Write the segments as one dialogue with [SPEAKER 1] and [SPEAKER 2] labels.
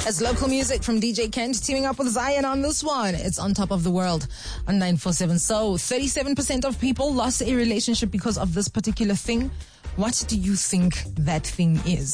[SPEAKER 1] As local music from DJ Kent teaming up with Zion on this one. It's On Top of the World on 947. So 37% of people lost a relationship because of this particular thing. What do you think that thing is?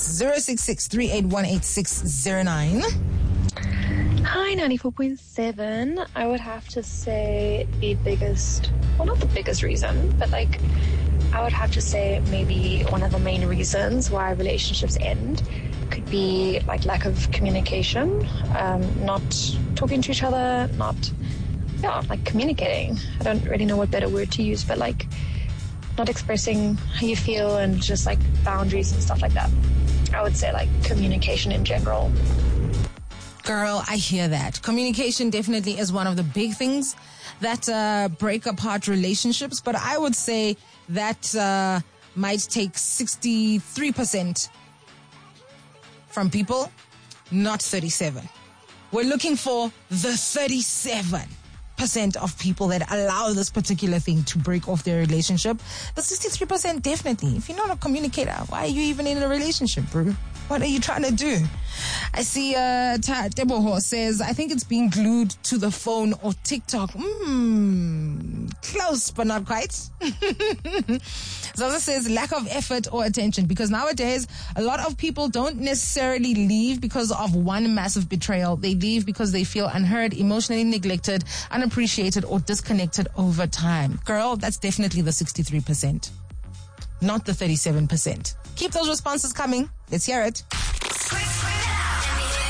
[SPEAKER 1] 066-381-8609.
[SPEAKER 2] Hi, 94.7. I would have to say the biggest, well, not the biggest reason, but I would have to say maybe one of the main reasons why relationships end could be lack of communication, not talking to each other, not communicating. I don't really know what better word to use, but not expressing how you feel and just boundaries and stuff like that. I would say communication in general.
[SPEAKER 1] Girl, I hear that. Communication definitely is one of the big things that break apart relationships, but I would say that might take 63% from people, not 37. We're looking for the 37% of people that allow this particular thing to break off their relationship. The 63% definitely. If you're not a communicator, why are you even in a relationship, bro? What are you trying to do? I see Teboho says, I think it's being glued to the phone or TikTok. Close, but not quite. Zaza says lack of effort or attention, because nowadays a lot of people don't necessarily leave because of one massive betrayal. They leave because they feel unheard, emotionally neglected, unappreciated, or disconnected over time. Girl, that's definitely the 63%, not the 37%. Keep those responses coming. Let's hear it.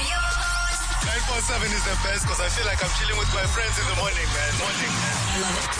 [SPEAKER 3] 947 is the best because I feel like I'm chilling with my friends in the morning, man. I love it.